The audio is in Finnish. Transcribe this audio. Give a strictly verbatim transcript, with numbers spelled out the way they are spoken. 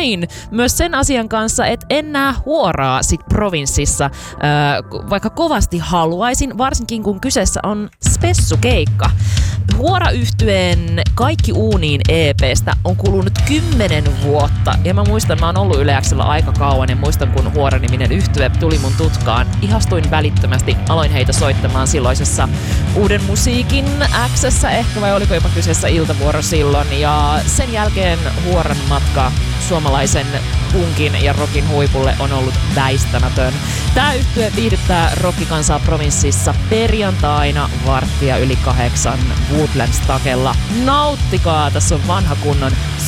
näin myös sen asian kanssa, että en näe Huoraa sit provinssissa, äh, vaikka kovasti haluaisin, varsinkin kun kyseessä on spessukeikka. Huora-yhtyeen Kaikki uuniin E P:stä on kulunut kymmenen vuotta ja mä muistan, mä oon ollut Yle X:llä aika kauan ja muistan, kun Huora-niminen yhtye tuli mun tutkaan. Ihastuin välittömästi, aloin heitä soittamaan silloisessa Uuden musiikin X:ssä ehkä, vai oliko jopa kyseessä iltavuoro silloin, ja sen jälkeen Huoran matka suomalaisen punkin ja rockin huipulle on ollut väistämätön. Tää yhtye viihdyttää rockikansaa provinssissa perjantaina varttia yli kahdeksan Woodlands-takella. Nauttikaa, tässä on vanha kunnon